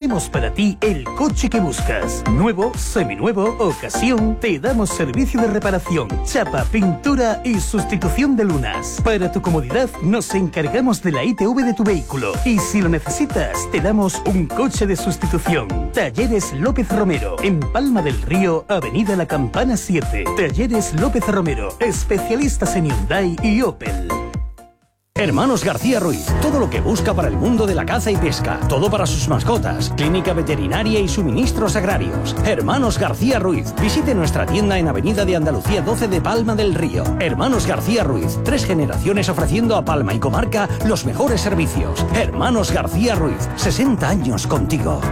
tenemos para ti el coche que buscas. Nuevo, seminuevo, ocasión, te damos servicio de reparación, chapa, pintura y sustitución de lunas. Para tu comodidad, nos encargamos de la ITV de tu vehículo. Y si lo necesitas, te damos un coche de sustitución. Talleres López Romero, en Palma del Río, Avenida La Campana 7. Talleres López Romero, especialistas en Hyundai y Opel. Hermanos García Ruiz, todo lo que busca para el mundo de la caza y pesca, todo para sus mascotas, clínica veterinaria y suministros agrarios. Hermanos García Ruiz, visite nuestra tienda en Avenida de Andalucía 12 de Palma del Río. Hermanos García Ruiz, 3 generaciones ofreciendo a Palma y comarca los mejores servicios. Hermanos García Ruiz, 60 años contigo.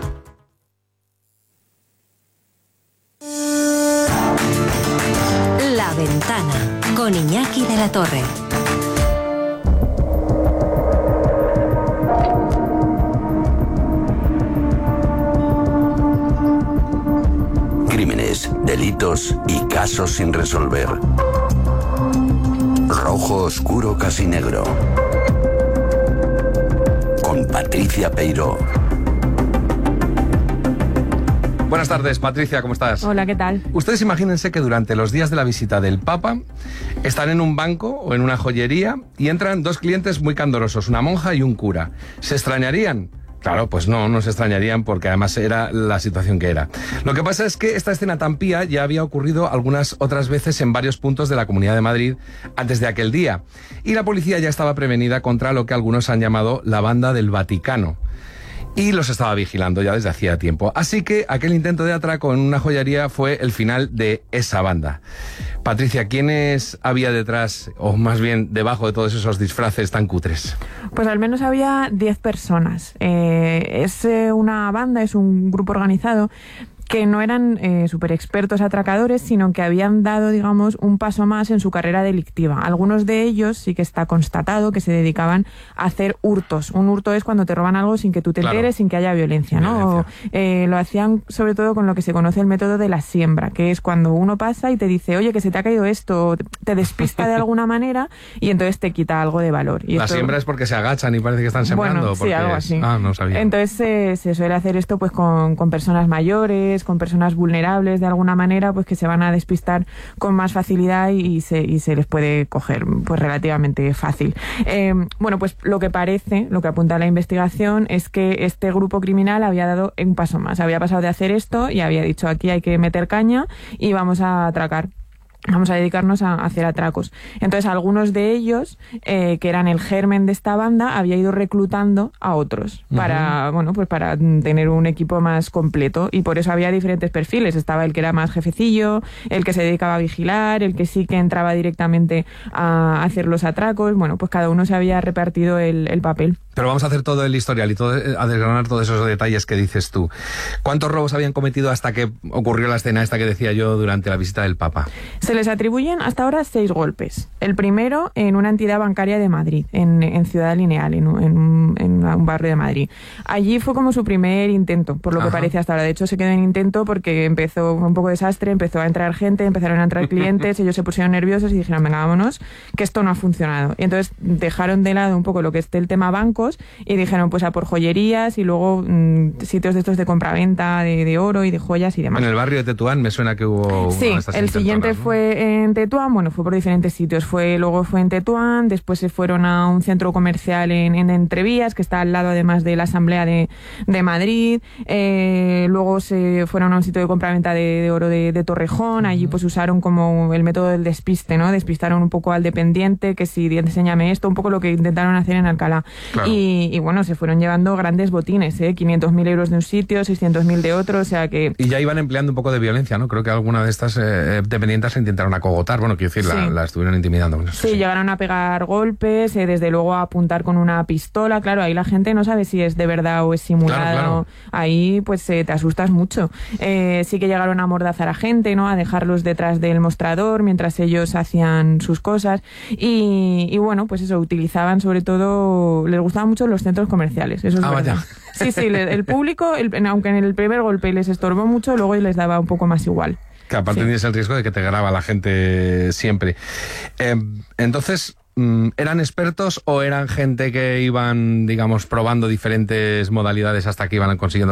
La Ventana, con Iñaki de la Torre. Crímenes, delitos y casos sin resolver. Rojo oscuro casi negro. Con Patricia Peiró. Buenas tardes, Patricia, ¿cómo estás? Hola, ¿qué tal? Ustedes imagínense que durante los días de la visita del Papa están en un banco o en una joyería y entran 2 clientes muy candorosos, una monja y un cura. ¿Se extrañarían? Claro, pues no se extrañarían porque además era la situación que era. Lo que pasa es que esta escena tan pía ya había ocurrido algunas otras veces en varios puntos de la Comunidad de Madrid antes de aquel día. Y la policía ya estaba prevenida contra lo que algunos han llamado la banda del Vaticano. Y los estaba vigilando ya desde hacía tiempo. Así que aquel intento de atraco en una joyería fue el final de esa banda. Patricia, ¿quiénes había detrás, o más bien debajo de todos esos disfraces tan cutres? Pues al menos había 10 personas. Es una banda, es un grupo organizado que no eran súper expertos atracadores, sino que habían dado, digamos, un paso más en su carrera delictiva. Algunos de ellos sí que está constatado que se dedicaban a hacer hurtos. Un hurto es cuando te roban algo sin que tú te enteres, sin que haya violencia, ¿no? Lo hacían sobre todo con lo que se conoce el método de la siembra, que es cuando uno pasa y te dice, oye, que se te ha caído esto, te despista de alguna manera y entonces te quita algo de valor. Y la siembra es porque se agachan y parece que están sembrando. Bueno, sí, algo así. No sabía. Entonces se suele hacer esto pues con personas mayores, con personas vulnerables de alguna manera, pues que se van a despistar con más facilidad y se les puede coger pues relativamente fácil. Bueno, pues lo que apunta la investigación es que este grupo criminal había dado un paso más, había pasado de hacer esto y había dicho aquí hay que meter caña y vamos a atracar. Vamos a dedicarnos a hacer atracos. Entonces, algunos de ellos, que eran el germen de esta banda, había ido reclutando a otros para, bueno, pues para tener un equipo más completo. Y por eso había diferentes perfiles. Estaba el que era más jefecillo, el que se dedicaba a vigilar, el que sí que entraba directamente a hacer los atracos. Bueno, pues cada uno se había repartido el papel. Pero vamos a hacer todo el historial y a desgranar todos esos detalles que dices tú. ¿Cuántos robos habían cometido hasta que ocurrió la escena esta que decía yo durante la visita del Papa? Se les atribuyen hasta ahora 6 golpes. El primero en una entidad bancaria de Madrid, en Ciudad Lineal, en un barrio de Madrid. Allí fue como su primer intento, por lo que parece hasta ahora. De hecho, se quedó en intento porque fue un poco desastre, empezó a entrar gente, empezaron a entrar clientes, ellos se pusieron nerviosos y dijeron, venga, vámonos, que esto no ha funcionado. Y entonces dejaron de lado un poco lo que es el tema bancos y dijeron pues a por joyerías y luego sitios de estos de compraventa de oro y de joyas y demás. En el barrio de Tetuán me suena que hubo sí, una de estas el siguiente, ¿no? Fue en Tetuán, bueno, fue por diferentes sitios. Luego fue en Tetuán, después se fueron a un centro comercial en Entrevías, que está al lado además de la Asamblea de Madrid. Luego se fueron a un sitio de compraventa de oro de Torrejón. Allí pues usaron como el método del despiste, ¿no? Despistaron un poco al dependiente, que si enséñame esto, un poco lo que intentaron hacer en Alcalá. Claro. Y bueno, se fueron llevando grandes botines, 500.000 euros de un sitio, 600.000 de otro, o sea que... Y ya iban empleando un poco de violencia, ¿no? Creo que alguna de estas dependientes se intentaron acogotar, bueno, quiero decir, sí. la estuvieron intimidando. No sé, sí, llegaron a pegar golpes, desde luego a apuntar con una pistola, claro, ahí la gente no sabe si es de verdad o es simulado, claro. Ahí pues te asustas mucho. Sí que llegaron a amordazar a gente, ¿no? A dejarlos detrás del mostrador mientras ellos hacían sus cosas y bueno, pues eso, utilizaban sobre todo, les gustaban mucho los centros comerciales, eso es verdad. Vaya. Sí, el público, aunque en el primer golpe les estorbó mucho, luego les daba un poco más igual. Que aparte tienes el riesgo de que te graba la gente siempre. Entonces, ¿eran expertos o eran gente que iban, digamos, probando diferentes modalidades hasta que iban consiguiendo